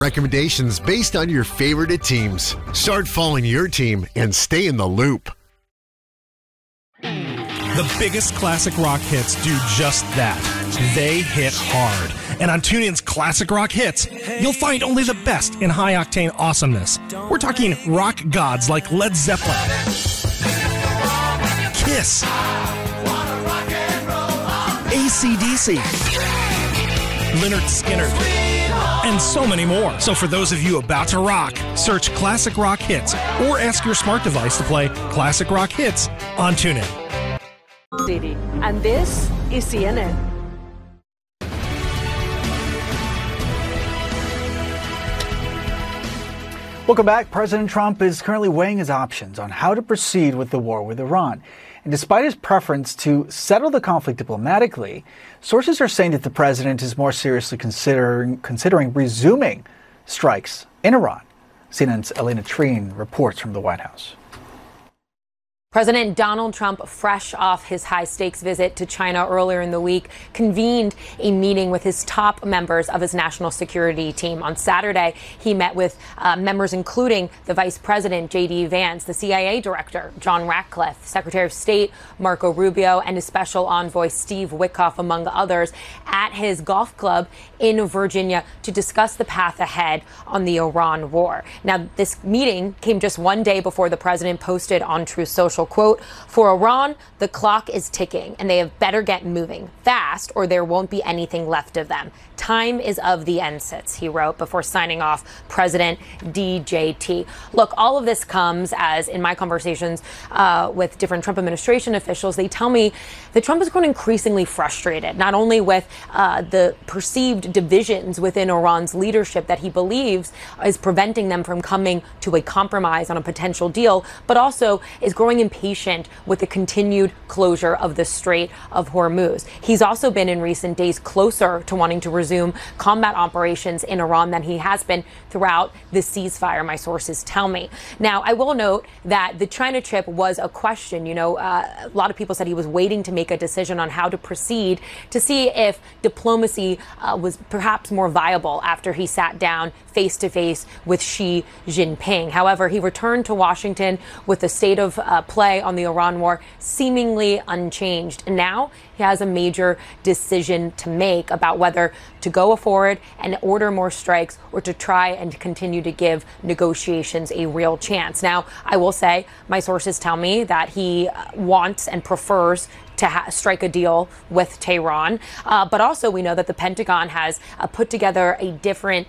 Recommendations based on your favorite teams. Start following your team and stay in the loop. The biggest classic rock hits do just that. They hit hard. And on TuneIn's Classic Rock Hits, you'll find only the best in high-octane awesomeness. We're talking rock gods like Led Zeppelin, Kiss, AC/DC, Lynyrd Skynyrd, and so many more. So for those of you about to rock, search Classic Rock Hits or ask your smart device to play Classic Rock Hits on TuneIn. And this is CNN. Welcome back. President Trump is currently weighing his options on how to proceed with the war with Iran. And despite his preference to settle the conflict diplomatically, sources are saying that the president is more seriously considering resuming strikes in Iran. CNN's Elena Treen reports from the White House. President Donald Trump, fresh off his high-stakes visit to China earlier in the week, convened a meeting with his top members of his national security team. On Saturday, he met with members including the Vice President, J.D. Vance, the CIA Director, John Ratcliffe, Secretary of State, Marco Rubio, and his special envoy, Steve Witkoff, among others, at his golf club in Virginia to discuss the path ahead on the Iran war. Now, this meeting came just one day before the president posted on Truth Social, quote, "For Iran, the clock is ticking and they have better get moving fast or there won't be anything left of them. Time is of the essence," he wrote before signing off President DJT. Look, all of this comes as in my conversations with different Trump administration officials, they tell me that Trump has grown increasingly frustrated, not only with the perceived divisions within Iran's leadership that he believes is preventing them from coming to a compromise on a potential deal, but also is growing impatient with the continued closure of the Strait of Hormuz. He's also been in recent days closer to wanting to resume combat operations in Iran than he has been throughout the ceasefire, my sources tell me. Now, I will note that the China trip was a question. You know, a lot of people said he was waiting to make a decision on how to proceed to see if diplomacy was perhaps more viable after he sat down face to face with Xi Jinping. However, he returned to Washington with the state of play on the Iran war seemingly unchanged. And now he has a major decision to make about whether to go forward and order more strikes or to try and continue to give negotiations a real chance. Now, I will say my sources tell me that he wants and prefers to strike a deal with Tehran. But also we know that the Pentagon has put together a different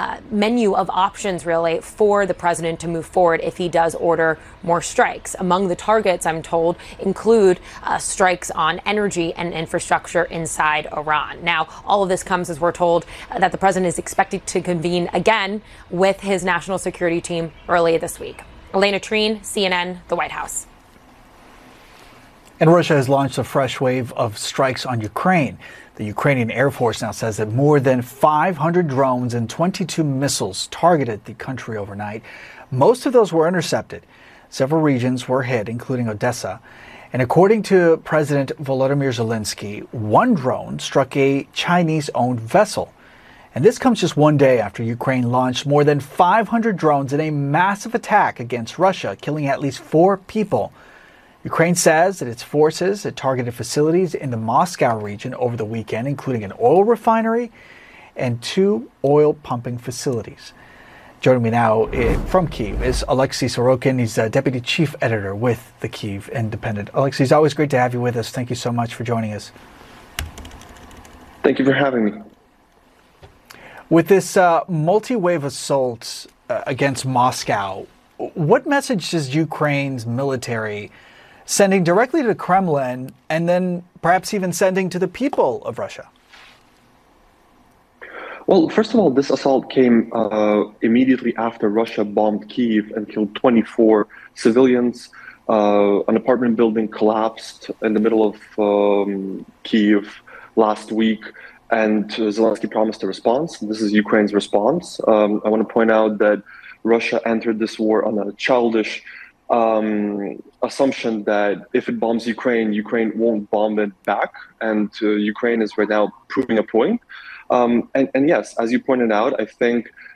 menu of options, really, for the president to move forward if he does order more strikes. Among the targets, I'm told, include strikes on energy and infrastructure inside Iran. Now, all of this comes as we're told that the president is expected to convene again with his national security team early this week. Elena Treen, CNN, the White House. And Russia has launched a fresh wave of strikes on Ukraine. The Ukrainian Air Force now says that more than 500 drones and 22 missiles targeted the country overnight. Most of those were intercepted. Several regions were hit, including Odessa. And according to President Volodymyr Zelensky, one drone struck a Chinese-owned vessel. And this comes just one day after Ukraine launched more than 500 drones in a massive attack against Russia, killing at least 4 people. Ukraine says that its forces had targeted facilities in the Moscow region over the weekend, including an oil refinery and 2 oil pumping facilities. Joining me now from Kyiv is Alexei Sorokin. He's deputy chief editor with the Kyiv Independent. Alexei, it's always great to have you with us. Thank you so much for joining us. Thank you for having me. With this multi-wave assault against Moscow, what message is Ukraine's military sending directly to the Kremlin and then perhaps even sending to the people of Russia? Well, first of all, this assault came immediately after Russia bombed Kyiv and killed 24 civilians. An apartment building collapsed in the middle of Kyiv last week, and Zelensky promised a response. This is Ukraine's response. I want to point out that Russia entered this war on a childish assumption that if it bombs Ukraine, Ukraine won't bomb it back. And Ukraine is right now proving a point. And yes, as you pointed out, I think